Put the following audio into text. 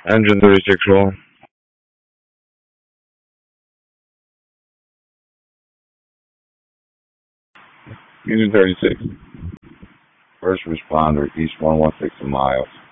Engine 36 roll. Engine 36. First responder, East 116 miles.